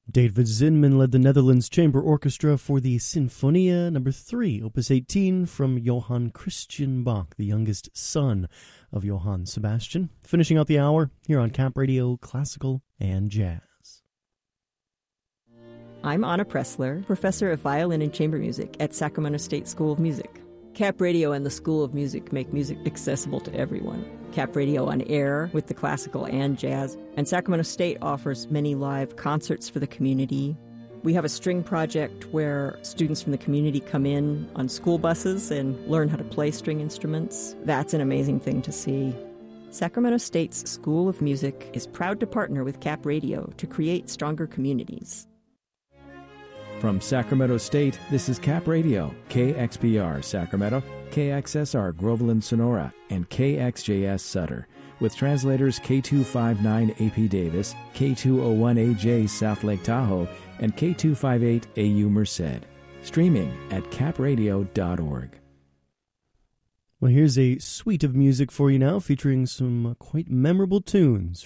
David Zinman led the Netherlands Chamber Orchestra for the Sinfonia No. 3, Opus 18, from Johann Christian Bach, the youngest son of Johann Sebastian. Finishing out the hour here on Cap Radio, Classical and Jazz. I'm Anna Pressler, professor of violin and chamber music at Sacramento State School of Music. Cap Radio and the School of Music make music accessible to everyone. Cap Radio on air with the classical and jazz, and Sacramento State offers many live concerts for the community. We have a string project where students from the community come in on school buses and learn how to play string instruments. That's an amazing thing to see. Sacramento State's School of Music is proud to partner with Cap Radio to create stronger communities. From Sacramento State, this is Cap Radio, KXPR Sacramento, KXSR Groveland Sonora, and KXJS Sutter, with translators K259 AP Davis, K201AJ South Lake Tahoe, and K258 AU Merced. Streaming at capradio.org. Well, here's a suite of music for you now, featuring some quite memorable tunes